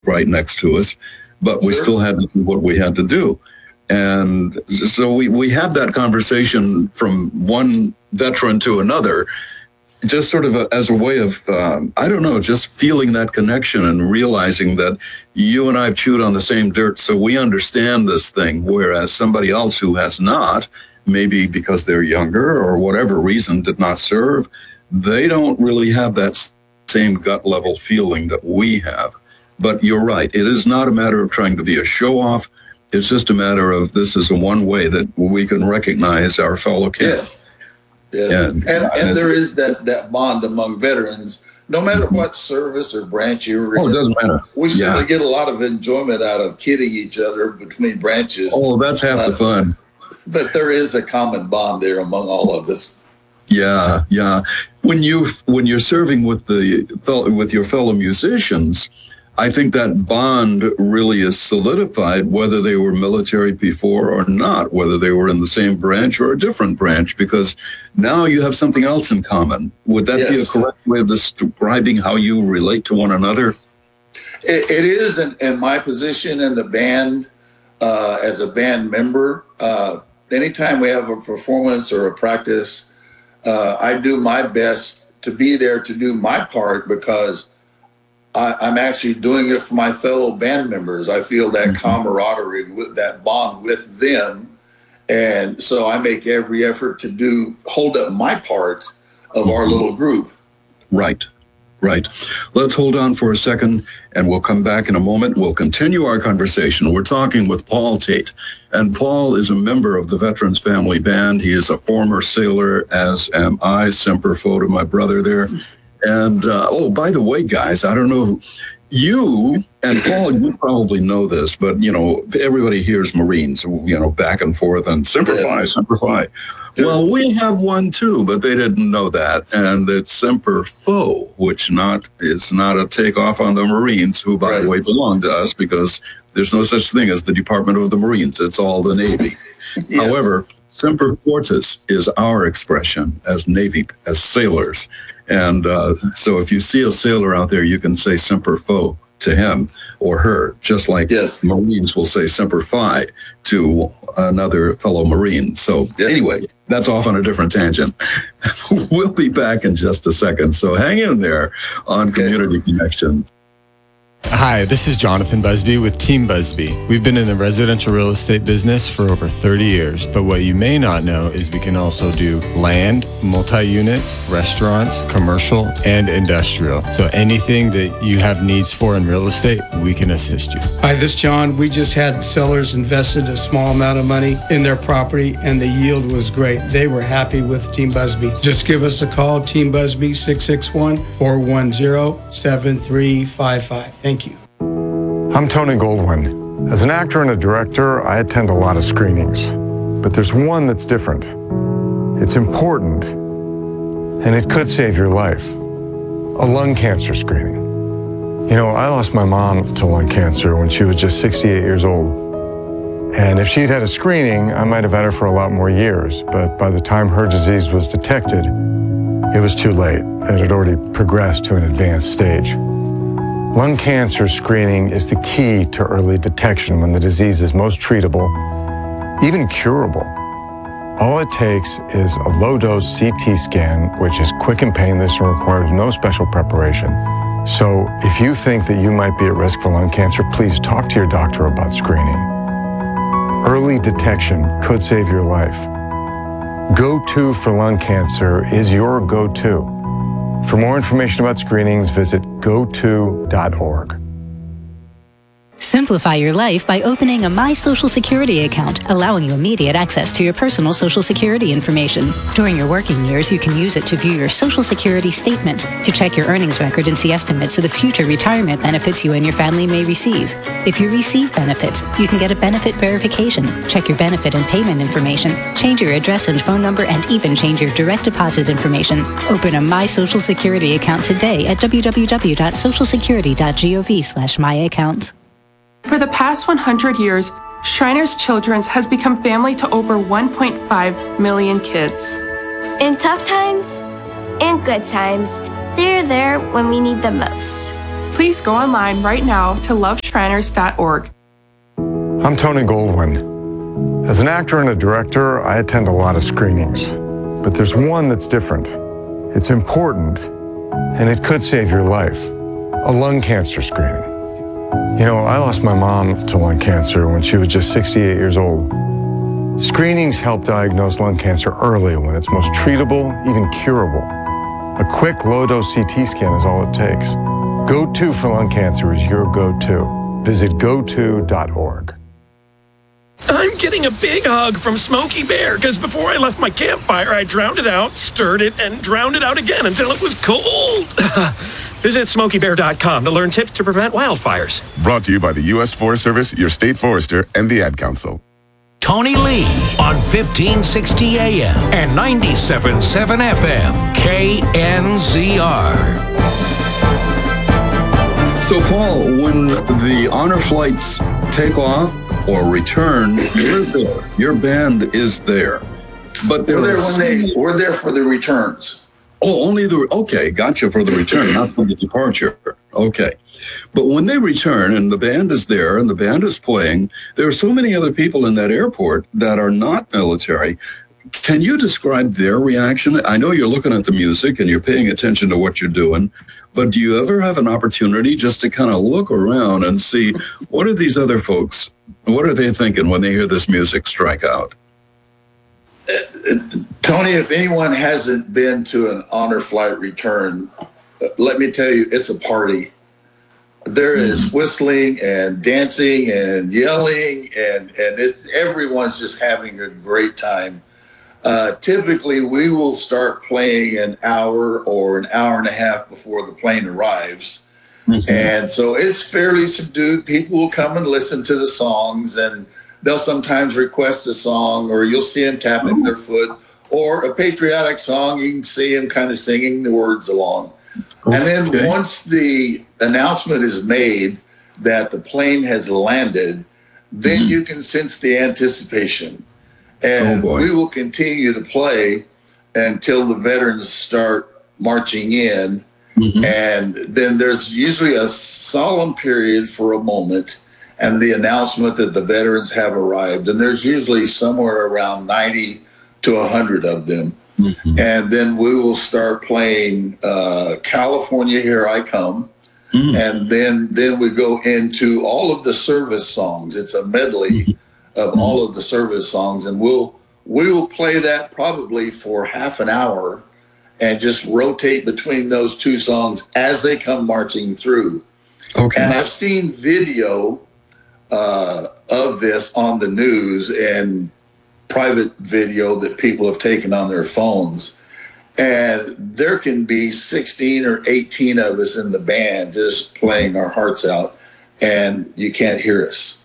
right next to us, but we still had to do what we had to do. And so we have that conversation from one veteran to another, just sort of as a way of, I don't know, just feeling that connection and realizing that you and I have chewed on the same dirt, so we understand this thing, whereas somebody else who has not, maybe because they're younger or whatever reason did not serve, they don't really have that same gut level feeling that we have. But you're right, it is not a matter of trying to be a show-off. It's just a matter of this is one way that we can recognize our fellow kids. Yes. And there is that bond among veterans, no matter what service or branch you're in. Oh, it doesn't matter. We certainly get a lot of enjoyment out of kidding each other between branches. Oh, that's half the fun. But there is a common bond there among all of us. Yeah. When you're serving with your fellow musicians, I think that bond really is solidified, whether they were military before or not, whether they were in the same branch or a different branch, because now you have something else in common. Would that be a correct way of describing how you relate to one another? It is in my position in the band, as a band member. Anytime we have a performance or a practice, I do my best to be there to do my part, because I'm actually doing it for my fellow band members. I feel that camaraderie, with that bond with them. And so I make every effort to hold up my part of our little group. Right. Let's hold on for a second, and we'll come back in a moment. We'll continue our conversation. We're talking with Paul Tate, and Paul is a member of the Veterans Family Band. He is a former sailor, as am I, Semper Fi to my brother there. And, by the way, guys, I don't know, you and Paul, you probably know this, but, everybody hears Marines, back and forth, and Semper Fi. Well, we have one too, but they didn't know that. And it's Semper Fi, which is not a takeoff on the Marines, who, by the way, belong to us, because there's no such thing as the Department of the Marines. It's all the Navy. Yes. However, Semper Fortis is our expression as Navy, as sailors. And so if you see a sailor out there, you can say Semper Fi to him or her, just like Marines will say Semper Fi to another fellow Marine. So anyway, that's off on a different tangent. We'll be back in just a second. So hang in there on Community Connections. Hi, this is Jonathan Busby with Team Busby. We've been in the residential real estate business for over 30 years, but what you may not know is we can also do land, multi-units, restaurants, commercial, and industrial. So anything that you have needs for in real estate, we can assist you. Hi, this is John. We just had sellers invested a small amount of money in their property, and the yield was great. They were happy with Team Busby. Just give us a call, Team Busby, 661-410-7355. Thank you. I'm Tony Goldwyn. As an actor and a director, I attend a lot of screenings. But there's one that's different. It's important, and it could save your life. A lung cancer screening. I lost my mom to lung cancer when she was just 68 years old. And if she'd had a screening, I might have had her for a lot more years. But by the time her disease was detected, it was too late. It had already progressed to an advanced stage. Lung cancer screening is the key to early detection when the disease is most treatable, even curable. All it takes is a low-dose CT scan, which is quick and painless and requires no special preparation. So if you think that you might be at risk for lung cancer, please talk to your doctor about screening. Early detection could save your life. Go-To for lung cancer is your go-to. For more information about screenings, visit goto.org. Simplify your life by opening a My Social Security account, allowing you immediate access to your personal Social Security information. During your working years, you can use it to view your Social Security statement, to check your earnings record and see estimates of the future retirement benefits you and your family may receive. If you receive benefits, you can get a benefit verification, check your benefit and payment information, change your address and phone number, and even change your direct deposit information. Open a My Social Security account today at www.socialsecurity.gov/myaccount. For the past 100 years, Shriners Children's has become family to over 1.5 million kids. In tough times and good times, they're there when we need them most. Please go online right now to loveshriners.org. I'm Tony Goldwyn. As an actor and a director, I attend a lot of screenings. But there's one that's different. It's important, and it could save your life. A lung cancer screening. You know, I lost my mom to lung cancer when she was just 68 years old. Screenings help diagnose lung cancer early when it's most treatable, even curable. A quick low-dose CT scan is all it takes. Go-To for lung cancer is your go-to. Visit goto.org. I'm getting a big hug from Smokey Bear because before I left my campfire, I drowned it out, stirred it, and drowned it out again until it was cold. Visit SmokeyBear.com to learn tips to prevent wildfires. Brought to you by the U.S. Forest Service, your state forester, and the Ad Council. Tony Lee on 1560 AM and 97.7 FM, KNZR. So, Paul, when the honor flights take off or return, you're there. Your band is there. But we're there for the returns. Oh, okay, gotcha, for the return, not for the departure. Okay. But when they return and the band is there and the band is playing, there are so many other people in that airport that are not military. Can you describe their reaction? I know you're looking at the music and you're paying attention to what you're doing, but do you ever have an opportunity just to kind of look around and see what are these other folks, what are they thinking when they hear this music strike out? Tony, if anyone hasn't been to an honor flight return, let me tell you, it's a party. There is whistling and dancing and yelling, and everyone's just having a great time. Typically, we will start playing an hour or an hour and a half before the plane arrives. Mm-hmm. And so it's fairly subdued. People will come and listen to the songs, and they'll sometimes request a song, or you'll see them tapping their foot, or a patriotic song. You can see them kind of singing the words along. Okay. And then once the announcement is made that the plane has landed, then you can sense the anticipation. And we will continue to play until the veterans start marching in. Mm-hmm. And then there's usually a solemn period for a moment and the announcement that the veterans have arrived. And there's usually somewhere around 90 to 100 of them. Mm-hmm. And then we will start playing California, Here I Come. Mm-hmm. And then we go into all of the service songs. It's a medley of all of the service songs. And we will play that probably for half an hour and just rotate between those two songs as they come marching through. Okay. And I've seen video of this on the news and private video that people have taken on their phones. And there can be 16 or 18 of us in the band just playing our hearts out, and you can't hear us.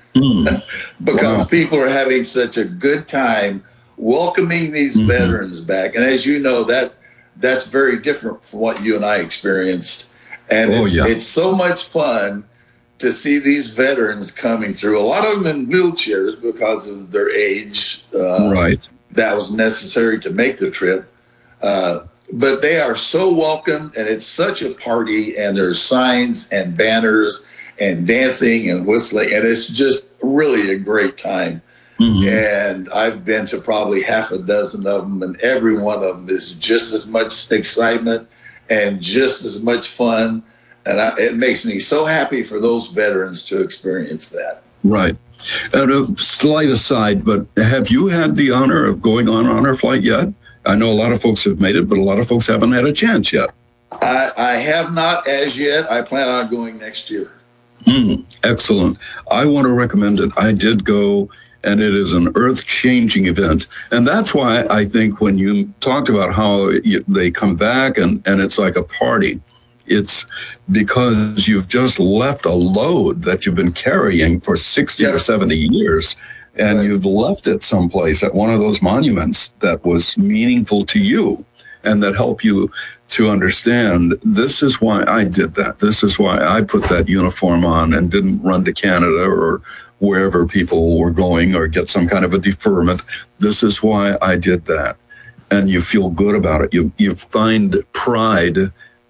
Because people are having such a good time welcoming these veterans back. And as you know, that's very different from what you and I experienced. And it's so much fun to see these veterans coming through, a lot of them in wheelchairs because of their age. That was necessary to make the trip. But they are so welcome, and it's such a party, and there's signs and banners and dancing and whistling, and it's just really a great time. Mm-hmm. And I've been to probably half a dozen of them, and every one of them is just as much excitement and just as much fun. And it makes me so happy for those veterans to experience that. Right. And a slight aside, but have you had the honor of going on honor flight yet? I know a lot of folks have made it, but a lot of folks haven't had a chance yet. I have not as yet. I plan on going next year. Excellent. I want to recommend it. I did go, and it is an earth-changing event. And that's why I think when you talked about how they come back and it's like a party, it's because you've just left a load that you've been carrying for 60 or 70 years, and you've left it someplace at one of those monuments that was meaningful to you and that helped you to understand, this is why I did that. This is why I put that uniform on and didn't run to Canada or wherever people were going or get some kind of a deferment. This is why I did that. And you feel good about it. You find pride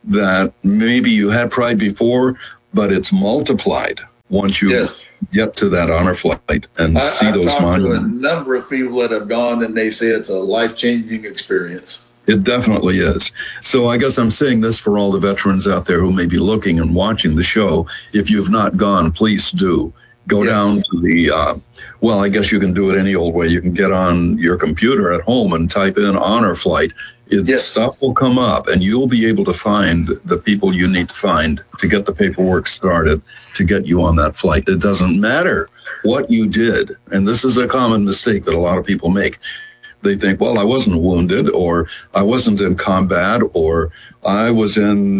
that maybe you had pride before, but it's multiplied once you get to that honor flight and see those monuments. I've talked to a number of people that have gone, and they say it's a life-changing experience. It definitely is. So I guess I'm saying this for all the veterans out there who may be looking and watching the show. If you've not gone, please do. Go down to the, well, I guess you can do it any old way. You can get on your computer at home and type in honor flight. Stuff will come up, and you'll be able to find the people you need to find to get the paperwork started to get you on that flight. It doesn't matter what you did. And this is a common mistake that a lot of people make. They think, well, I wasn't wounded, or I wasn't in combat, or I was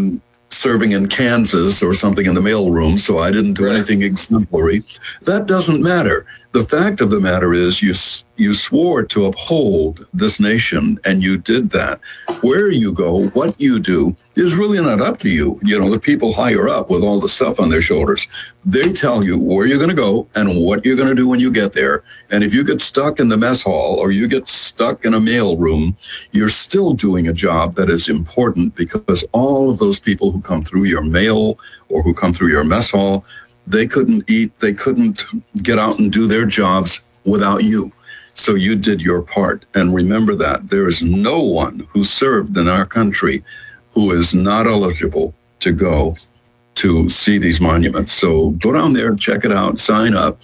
serving in Kansas or something in the mailroom, so I didn't do anything exemplary. That doesn't matter. The fact of the matter is you swore to uphold this nation, and you did that. Where you go, what you do, is really not up to you. You know, the people higher up with all the stuff on their shoulders, they tell you where you're going to go and what you're going to do when you get there. And if you get stuck in the mess hall or you get stuck in a mailroom, you're still doing a job that is important, because all of those people who come through your mail or who come through your mess hall, they couldn't eat, they couldn't get out and do their jobs without you. So you did your part. And remember that there is no one who served in our country who is not eligible to go to see these monuments. So go down there and check it out, sign up,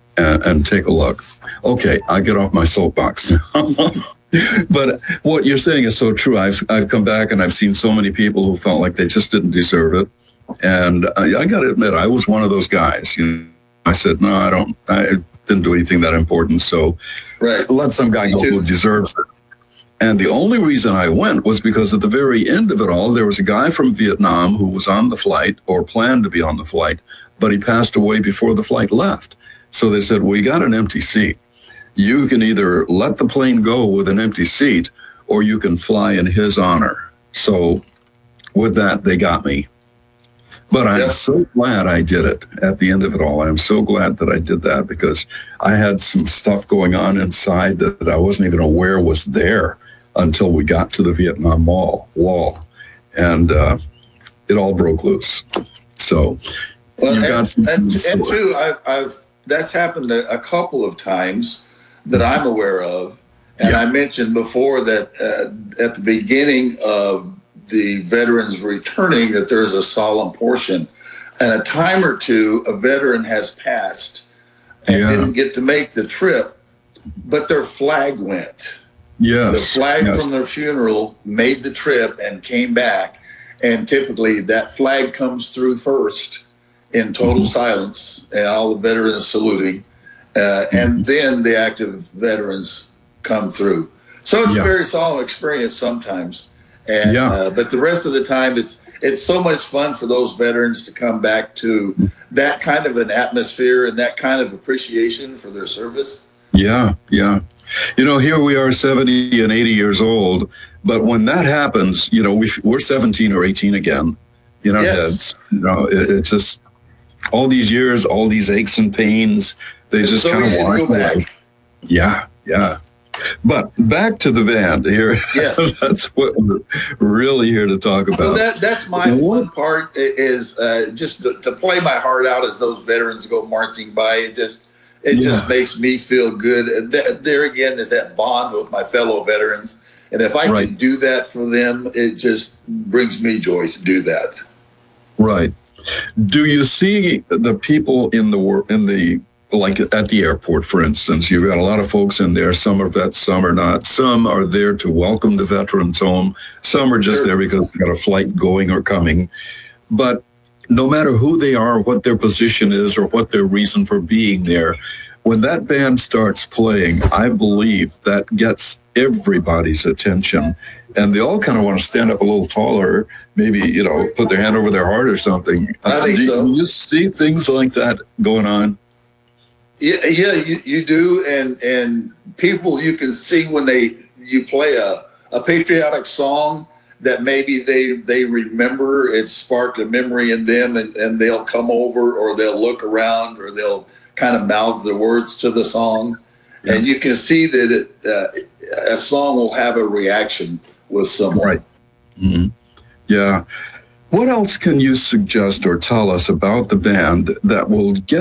and take a look. Okay, I get off my soapbox now. But what you're saying is so true. I've come back and I've seen so many people who felt like they just didn't deserve it. And I got to admit, I was one of those guys. You know, I said, no, I didn't do anything that important. So let some guy go who deserves it. And the only reason I went was because at the very end of it all, there was a guy from Vietnam who was on the flight, or planned to be on the flight, but he passed away before the flight left. So they said, we got an empty seat. You can either let the plane go with an empty seat, or you can fly in his honor. So with that, they got me. But I'm so glad I did it at the end of it all. I'm so glad that I did that, because I had some stuff going on inside that I wasn't even aware was there until we got to the Vietnam Wall. And it all broke loose. So you got some and too, that's happened a couple of times that I'm aware of. And I mentioned before that at the beginning of the veterans returning, that there's a solemn portion, and a time or two a veteran has passed and didn't get to make the trip, but their flag went. The flag from their funeral made the trip and came back, and typically that flag comes through first in total silence, and all the veterans saluting, and then the active veterans come through. So it's a very solemn experience sometimes. And but the rest of the time, it's so much fun for those veterans to come back to that kind of an atmosphere and that kind of appreciation for their service. Yeah. You know, here we are 70 and 80 years old, but when that happens, you know, we're 17 or 18 again in our heads. You know, it's just all these years, all these aches and pains, they just kind of wash away. Yeah. But back to the band here. Yes. That's what we're really here to talk about. Well, that's my fun part, is just to play my heart out as those veterans go marching by. It just makes me feel good. There again is that bond with my fellow veterans. And if I can do that for them, it just brings me joy to do that. Right. Do you see the people like at the airport, for instance, you've got a lot of folks in there. Some are vets, some are not. Some are there to welcome the veterans home. Some are just there because they've got a flight going or coming. But no matter who they are, what their position is, or what their reason for being there, when that band starts playing, I believe that gets everybody's attention. And they all kind of want to stand up a little taller, maybe, you know, put their hand over their heart or something. I think so. Do you see things like that going on? Yeah, you do, and people, you can see when you play a patriotic song that maybe they remember, it sparked a memory in them, and they'll come over, or they'll look around, or they'll kind of mouth the words to the song, and you can see that a song will have a reaction with someone. Right. Mm-hmm. Yeah. What else can you suggest or tell us about the band that will get